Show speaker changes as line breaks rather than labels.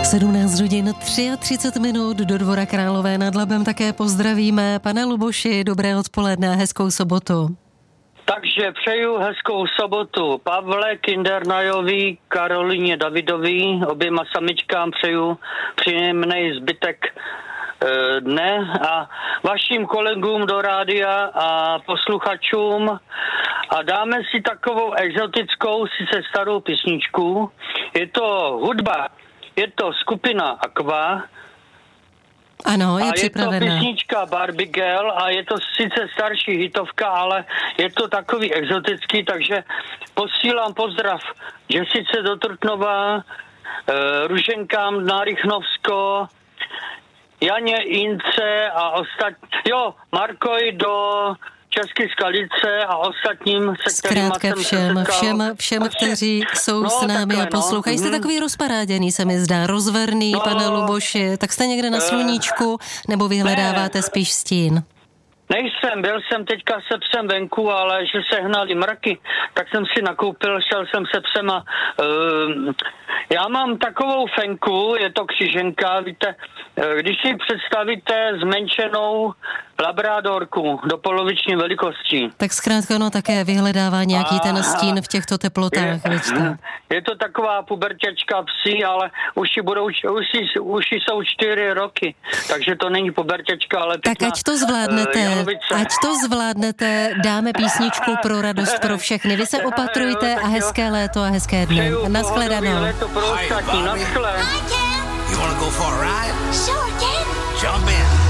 17 hodin 33 minut do Dvora Králové nad Labem také pozdravíme. Pane Luboši, dobré odpoledne, hezkou sobotu.
Takže přeju hezkou sobotu Pavle Kindernajovi, Karolíně Davidový, oběma samičkám přeju příjemný zbytek dne a vašim kolegům do rádia a posluchačům a dáme si takovou exotickou, sice starou písničku. Je to hudba, je to skupina Aqua.
Ano, je připravená.
Je to písnička Barbie Girl a je to sice starší hitovka, ale je to takový exotický, takže posílám pozdrav Jessice do Trutnova, Ruženkám na Rychnovsko, Janě Ince a ostatní, Markoj do České Skalice a ostatním, se kterýma jsem
všem, kteří jsou s námi a poslouchají. Jste takový rozparáděný, se mi zdá, rozverný, pane Luboši, tak jste někde na sluníčku, nebo vyhledáváte spíš stín?
Nejsem, byl jsem teďka se psem venku, ale že se hnali mraky, tak jsem si nakoupil, šel jsem se psem a já mám takovou fenku, je to křiženka, víte, když si představíte zmenšenou labradorku do poloviční velikosti.
Tak zkrátka také vyhledává nějaký ten stín v těchto teplotách,
je to taková pubertěčka psí, ale už jsou 4 roky, takže to není pubertěčka, ale pěkná.
Tak ať to zvládnete, dáme písničku pro radost pro všechny. Vy se opatrujte a hezké léto a hezké dny. Naschledanou.
Léto pro ostatní, naschle.
You wanna go for a ride? Sure, Dad. Jump in.